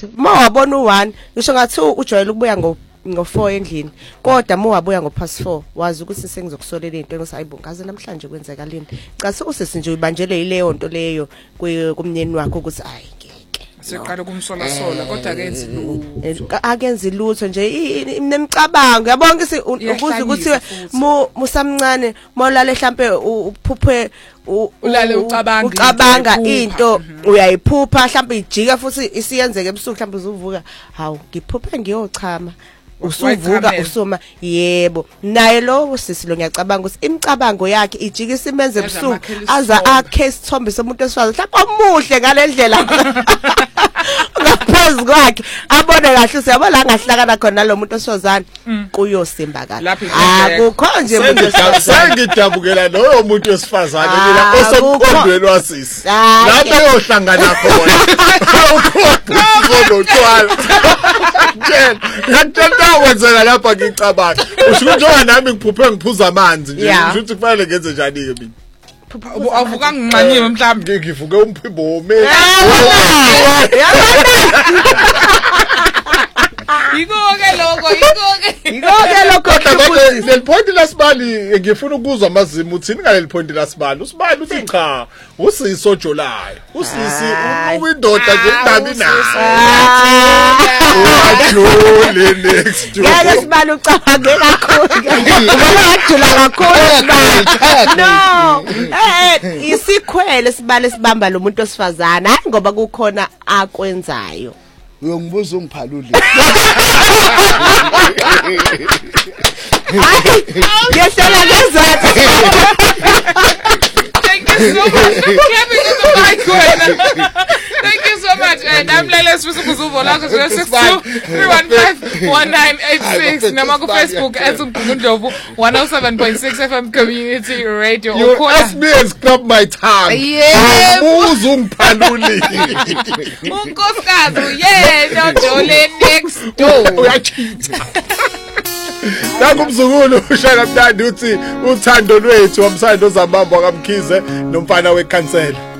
ngathi mawabona u1 ngisho ngathi ujwayele ukubuya ngo4 endlini kodwa mawabuya ngo4 wazi ukuthi sengizokusolela into engisayibo ngaze namhlanje kwenzakalini cha usisi nje uyibanjele ileyo nto leyo kumnyeni wakho ukuthi hayi seqala kumsola sola kodwa akenzi lutho nje imnemicabango yabonke ukuze ukuthi musamncane molale mhlambe uphuphe ulale ucabanga into uyayiphupha mhlambe ijika futhi isiyenzeke ebusuku mhlambe uzuvuka hawu ngiphuphe ngiyochama usuvuka usoma yebo naye lo usisi lo ngiyacabanga ukuthi imicabango yakhe ijika isimenze ebusuku aza akhe isithombe somuntu esifazi mhlawumbe omuhle ngalendlela ngaphezu kwakhe abone kahle usiyabo la ngahlakana khona lo muntu osozana kuyosimbakala akukho nje umuntu sengidabukela loyo muntu wesifazane la osomqondweni wasisi lapho yohlangana khona ukhono ngiyacela wenzela lapha ngicabanga usho ukuthi nami ngiphuphe ngiphuza amanzi nje ngisho ukuthi kufanele ngenze njani ke mina avuka ngimanyiwe mhlawumbe ngivuke umphimbo wome Ikoke lokho le point lasibali ngifuna ukuzwa amazimu uthini ngaleli point lasibali usibali uthi cha usisojolayo usisi uwindoda nje kunami ajule next yake sibali ucabange kakhulu ngiyajula kakhulu no isikhwele sibali sibamba lo muntu osifazana hayi ngoba kukhona akwenzayo uyongibuza ungiphalule yesela ngezathu Thank you so much. Clapping in the mic wena. Thank you so much. Namhlanje sifuna la ku 0623151986 nama ku Facebook @umgundlovu 107.6 FM Community Radio. You ask me and scrub my tongue. Ubuza ungiphalule. Unkosikazi yena Jole next door. Uyachitha. Nakumzukulu ushaka mntandi uthi uthando lwethu wamsando zamambo akamkhize nomfana wekhansela